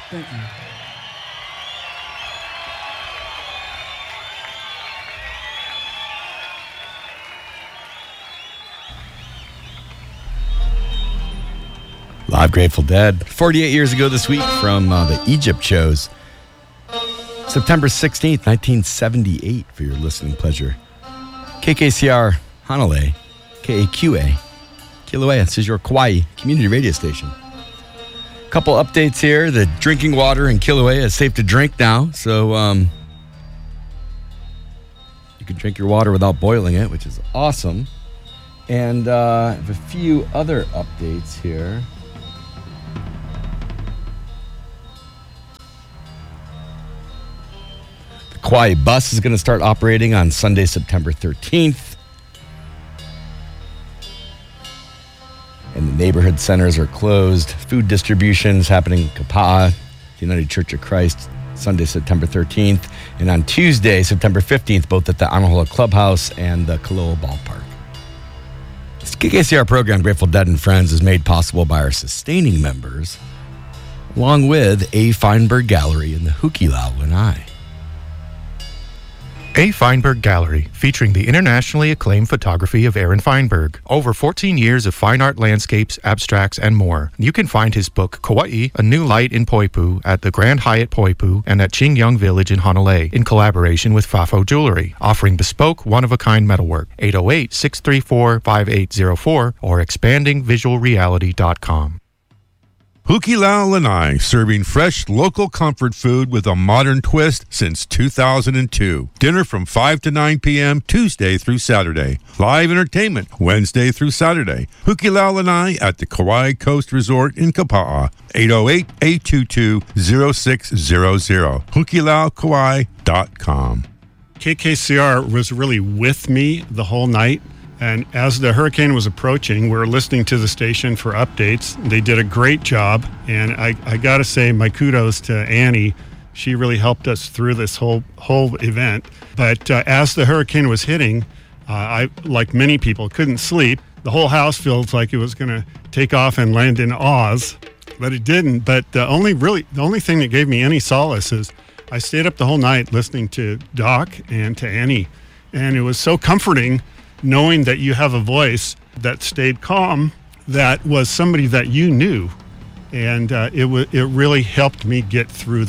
Thank you. Live Grateful Dead. 48 years ago this week from the Egypt shows. September 16th, 1978, for your listening pleasure. KKCR Hanalei, KAQA, Kilauea. This is your Kauai community radio station. Couple updates here. The drinking water in Kilauea is safe to drink now, so you can drink your water without boiling it, which is awesome. And I have a few other updates here. Kauai bus is going to start operating on Sunday, September 13th. And the neighborhood centers are closed. Food distributions happening in Kapa'a, United Church of Christ, Sunday, September 13th. And on Tuesday, September 15th, both at the Anahola Clubhouse and the Kaloa Ballpark. This KKCR program, Grateful Dead and Friends, is made possible by our sustaining members, along with A. Feinberg Gallery in the Hukilau Lanai. A. Feinberg Gallery, featuring the internationally acclaimed photography of Aaron Feinberg. Over 14 years of fine art landscapes, abstracts, and more. You can find his book, Kauai, A New Light in Poipu, at the Grand Hyatt Poipu and at Qingyang Village in Hanalei, in collaboration with Fafo Jewelry, offering bespoke, one-of-a-kind metalwork. 808-634-5804 or expandingvisualreality.com. Hukilau Lanai, serving fresh local comfort food with a modern twist since 2002. Dinner from 5 to 9 p.m. Tuesday through Saturday. Live entertainment Wednesday through Saturday. Hukilau Lanai at the Kauai Coast Resort in Kapa'a. 808-822-0600. HukiLauKauai.com. KKCR was really with me the whole night. And as the hurricane was approaching, we were listening to the station for updates. They did a great job. And I got to say my kudos to Annie. She really helped us through this whole event. But as the hurricane was hitting, I, like many people, couldn't sleep. The whole house feels like it was going to take off and land in Oz, but it didn't. But the only thing that gave me any solace is I stayed up the whole night listening to Doc and to Annie. And it was so comforting knowing that you have a voice that stayed calm, that was somebody that you knew. And it really helped me get through